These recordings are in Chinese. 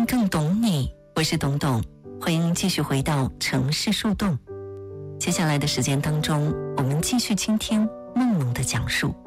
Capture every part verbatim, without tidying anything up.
人更懂你，我是董董，欢迎继续回到城市树洞。接下来的时间当中，我们继续倾听梦梦的讲述。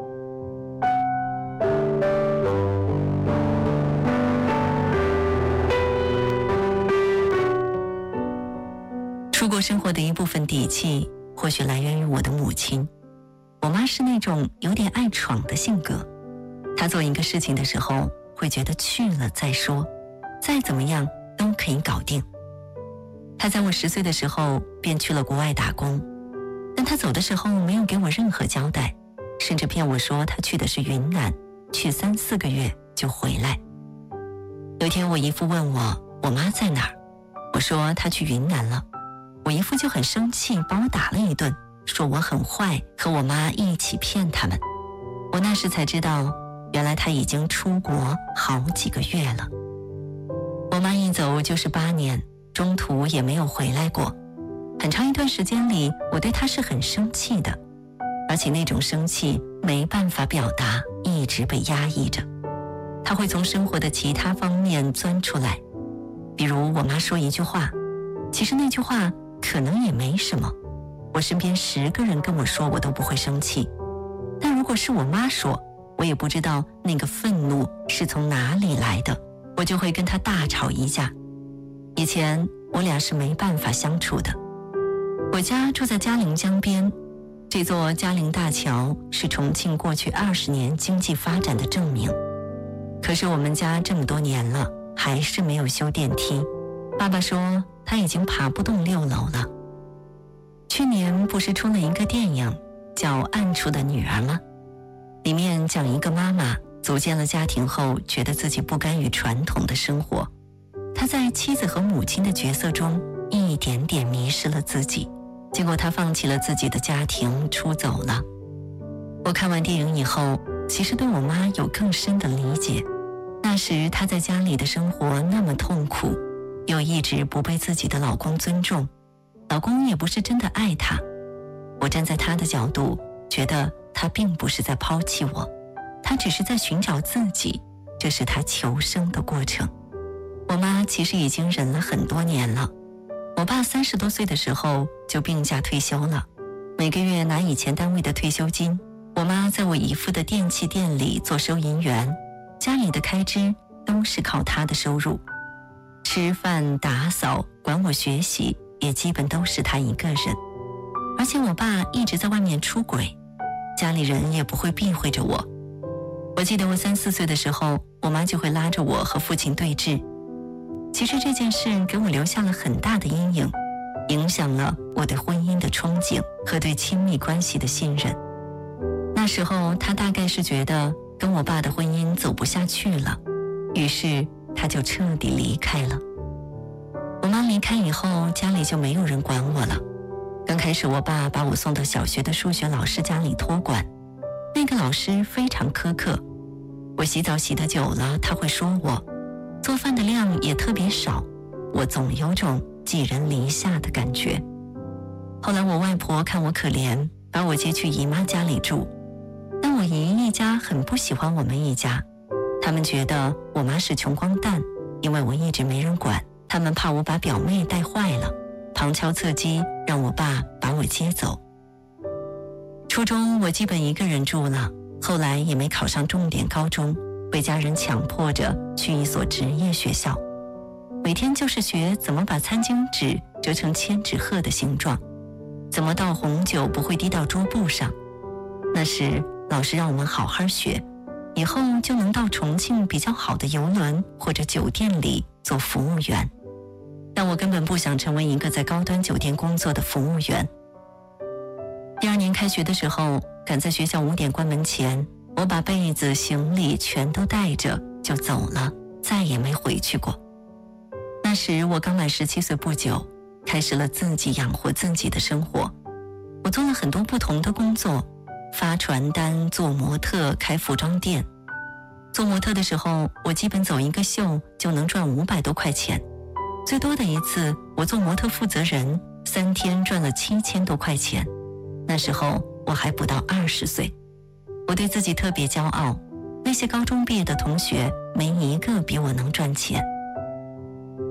出国生活的一部分底气，或许来源于我的母亲。我妈是那种有点爱闯的性格，她做一个事情的时候，会觉得去了再说，再怎么样都可以搞定。她在我十岁的时候便去了国外打工，但她走的时候没有给我任何交代，甚至骗我说她去的是云南，去三四个月就回来。有天我姨父问我，我妈在哪儿？我说她去云南了。我姨父就很生气，把我打了一顿，说我很坏，和我妈一起骗他们。我那时才知道，原来她已经出国好几个月了。我妈一走就是八年，中途也没有回来过。很长一段时间里，我对她是很生气的，而且那种生气没办法表达，一直被压抑着。她会从生活的其他方面钻出来，比如我妈说一句话，其实那句话可能也没什么，我身边十个人跟我说我都不会生气，但如果是我妈说，我也不知道那个愤怒是从哪里来的，我就会跟她大吵一架。以前我俩是没办法相处的。我家住在嘉陵江边，这座嘉陵大桥是重庆过去二十年经济发展的证明。可是我们家这么多年了，还是没有修电梯。爸爸说他已经爬不动六楼了。去年不是出了一个电影叫《暗处的女儿》吗？里面讲一个妈妈组建了家庭后，觉得自己不甘于传统的生活，她在妻子和母亲的角色中一点点迷失了自己，结果她放弃了自己的家庭，出走了。我看完电影以后，其实对我妈有更深的理解。那时她在家里的生活那么痛苦，又一直不被自己的老公尊重，老公也不是真的爱她。我站在她的角度，觉得她并不是在抛弃我，她只是在寻找自己，这是她求生的过程。我妈其实已经忍了很多年了。我爸三十多岁的时候就病假退休了，每个月拿以前单位的退休金。我妈在我姨父的电器店里做收银员，家里的开支都是靠她的收入。吃饭、打扫、管我学习，也基本都是他一个人。而且我爸一直在外面出轨，家里人也不会避讳着我。我记得我三四岁的时候，我妈就会拉着我和父亲对峙。其实这件事给我留下了很大的阴影，影响了我对婚姻的憧憬和对亲密关系的信任。那时候他大概是觉得跟我爸的婚姻走不下去了，于是他就彻底离开了。我妈离开以后，家里就没有人管我了。刚开始我爸把我送到小学的数学老师家里托管，那个老师非常苛刻，我洗澡洗得久了他会说我，做饭的量也特别少，我总有种寄人篱下的感觉。后来我外婆看我可怜，把我接去姨妈家里住，但我姨一家很不喜欢我们一家，他们觉得我妈是穷光蛋，因为我一直没人管，他们怕我把表妹带坏了，旁敲侧击让我爸把我接走。初中我基本一个人住了，后来也没考上重点高中，被家人强迫着去一所职业学校，每天就是学怎么把餐巾纸折成千纸鹤的形状，怎么倒红酒不会滴到桌布上。那时老师让我们好好学，以后就能到重庆比较好的邮轮或者酒店里做服务员。但我根本不想成为一个在高端酒店工作的服务员。第二年开学的时候，赶在学校五点关门前，我把被子、行李全都带着就走了，再也没回去过。那时我刚满十七岁不久，开始了自己养活自己的生活。我做了很多不同的工作，发传单、做模特、开服装店。做模特的时候，我基本走一个秀就能赚五百多块钱，最多的一次我做模特负责人，三天赚了七千多块钱。那时候我还不到二十岁，我对自己特别骄傲，那些高中毕业的同学没一个比我能赚钱。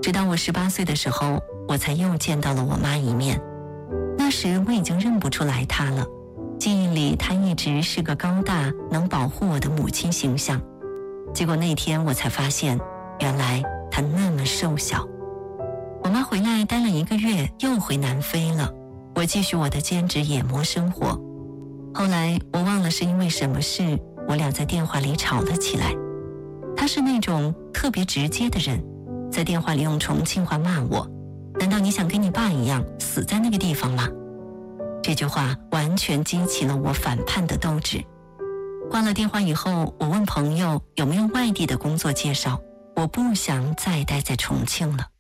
直到我十八岁的时候，我才又见到了我妈一面。那时我已经认不出来她了，记忆里她一直是个高大能保护我的母亲形象。结果那天我才发现，原来她那么瘦小。我妈回来待了一个月，又回南非了。我继续我的兼职野模生活。后来我忘了是因为什么事，我俩在电话里吵了起来。她是那种特别直接的人，在电话里用重庆话骂我，难道你想跟你爸一样死在那个地方吗？这句话完全激起了我反叛的斗志。挂了电话以后，我问朋友有没有外地的工作介绍，我不想再待在重庆了。